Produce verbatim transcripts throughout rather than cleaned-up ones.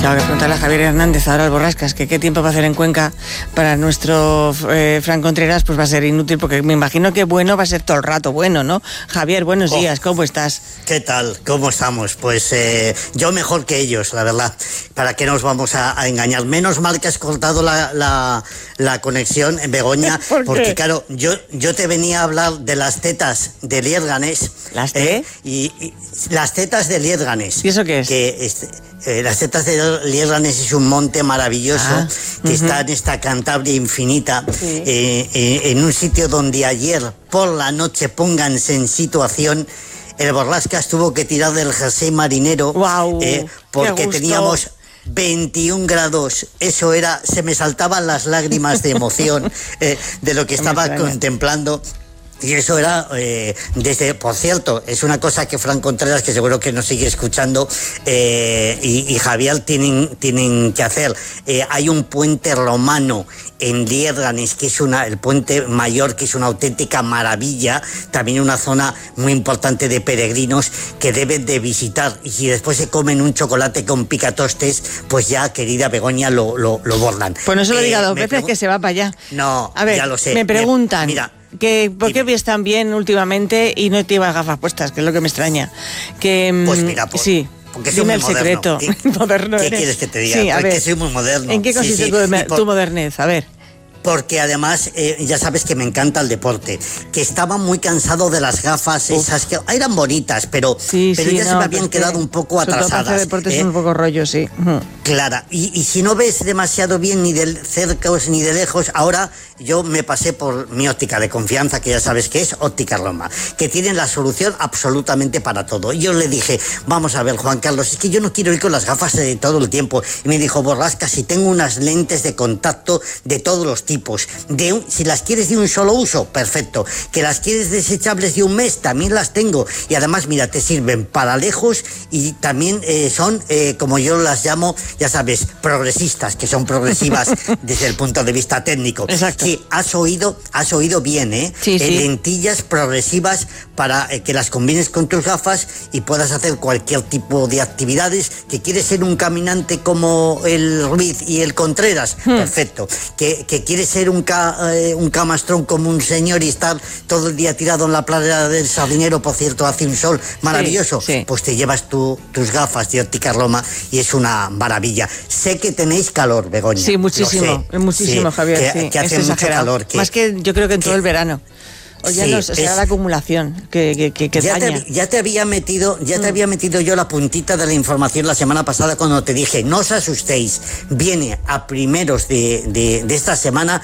Tengo que preguntarle a Javier Hernández, ahora al Borrascas, que qué tiempo va a hacer en Cuenca para nuestro eh, Fran Contreras, pues va a ser inútil, porque me imagino que bueno va a ser todo el rato bueno, ¿no? Javier, buenos oh, días, ¿cómo estás? ¿Qué tal? ¿Cómo estamos? Pues eh, yo mejor que ellos, la verdad. ¿Para qué nos vamos a, a engañar? Menos mal que has cortado la, la, la conexión, Begoña, ¿Por porque qué? claro, yo, yo te venía a hablar de las tetas de Liérganes. ¿Las qué? Eh, y, y las tetas de Liérganes. ¿Y eso qué es? Que este, eh, las tetas de Liérganes es un monte maravilloso ah, que uh-huh. está en esta Cantabria infinita, sí. eh, eh, en un sitio donde ayer por la noche, pónganse en situación, el Borrascas tuvo que tirar del jersey marinero, wow, eh, porque teníamos veintiún grados, eso era, se me saltaban las lágrimas de emoción eh, de lo que estaba contemplando. Y eso era, eh, desde, por cierto, es una cosa que Fran Contreras, que seguro que nos sigue escuchando, eh, y, y Javier tienen, tienen que hacer. Eh, hay un puente romano en Liérganes, que es una, el puente mayor, que es una auténtica maravilla, también una zona muy importante de peregrinos que deben de visitar. Y si después se comen un chocolate con picatostes, pues ya, querida Begoña, lo, lo, lo bordan. Pues no se lo diga eh, dos veces, pregu- que se va para allá. No, a ver, ya lo sé. Me preguntan... Mira, Que, ¿por qué ves tan bien últimamente y no te llevas gafas puestas? Que es lo que me extraña. Que, pues mira, por, sí. porque soy dime muy el secreto. ¿Qué, moderno ¿qué eres? quieres que te diga? Sí, a porque ver, soy muy moderno. ¿En qué consiste sí, tu, sí. por, tu modernez? A ver. Porque además, eh, ya sabes que me encanta el deporte, que estaba muy cansado de las gafas Uf. esas que eran bonitas, pero, sí, pero sí, ya no, se me habían quedado un poco atrasadas. El deporte ¿eh? es un poco rollo, sí. Uh-huh. Clara, y, y si no ves demasiado bien ni de cerca ni de lejos, ahora yo me pasé por mi óptica de confianza, que ya sabes que es Óptica Roma, que tienen la solución absolutamente para todo. Y yo le dije, vamos a ver, Juan Carlos, es que yo no quiero ir con las gafas de todo el tiempo. Y me dijo, Borrascas, si tengo unas lentes de contacto de todos los tipos, de un, si las quieres de un solo uso, perfecto. Que las quieres desechables de un mes, también las tengo. Y además, mira, te sirven para lejos y también eh, son, eh, como yo las llamo, ya sabes, progresistas, que son progresivas desde el punto de vista técnico. Exacto. Sí, has oído, has oído bien, ¿eh? Sí, sí. Eh, lentillas progresivas para eh, que las combines con tus gafas y puedas hacer cualquier tipo de actividades. Que quieres ser un caminante como el Ruiz y el Contreras, hmm. perfecto. Que, que quieres ser un, ca, eh, un camastrón como un señor y estar todo el día tirado en la playa del Sardinero, por cierto, hace un sol maravilloso, sí, sí. pues te llevas tu, tus gafas de Óptica Roma y es una maravilla. Sé que tenéis calor, Begoña. Sí, muchísimo, muchísimo, sí, Javier. Que, sí, que hace es mucho calor. Que, Más que yo creo que en que, todo el verano. O ya sí, no, será es, la acumulación que, que, que, que ya, daña. te, ya te había metido, ya mm. te había metido yo la puntita de la información la semana pasada cuando te dije, no os asustéis, viene a primeros de, de, de esta semana.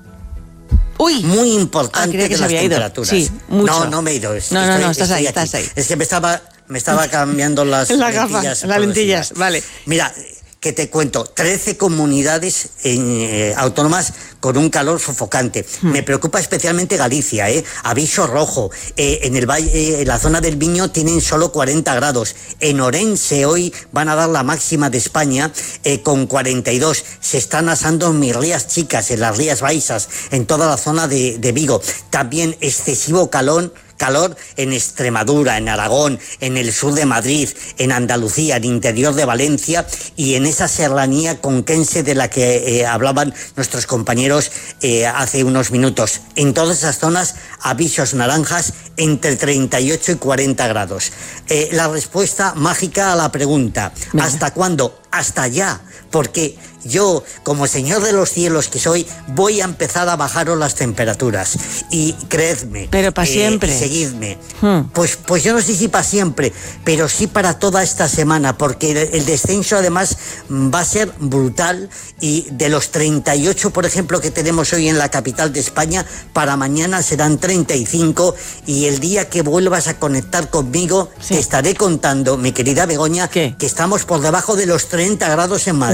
Uy. Muy importante ah, de las temperaturas. Sí, mucho. No, no me he ido. No, estoy, no, no, estás ahí, aquí. estás ahí. Es que me estaba, me estaba cambiando las la lentillas. Gafas, las lentillas, vale. Mira, que te cuento, trece comunidades en, eh, autónomas con un calor sofocante. Hmm. Me preocupa especialmente Galicia, ¿eh? Aviso rojo. Eh, en el valle, eh, en la zona del Miño tienen solo cuarenta grados. En Orense hoy van a dar la máxima de España eh, con cuarenta y dos. Se están asando en mis rías chicas, en las rías baixas, en toda la zona de, de Vigo. También excesivo calor. Calor en Extremadura, en Aragón, en el sur de Madrid, en Andalucía, en el interior de Valencia y en esa serranía conquense de la que eh, hablaban nuestros compañeros eh, hace unos minutos. En todas esas zonas, avisos naranjas entre treinta y ocho y cuarenta grados. Eh, la respuesta mágica a la pregunta, ¿hasta cuándo? Hasta ya, porque yo, como señor de los cielos que soy, voy a empezar a bajaros las temperaturas. Y creedme. Pero para eh, siempre. Seguidme. Hmm. Pues, pues yo no sé si para siempre, pero sí para toda esta semana, porque el, el descenso además va a ser brutal. Y de los treinta y ocho, por ejemplo, que tenemos hoy en la capital de España, para mañana serán treinta y cinco. Y el día que vuelvas a conectar conmigo, sí. te estaré contando, mi querida Begoña, ¿Qué? que estamos por debajo de los treinta grados en Madrid.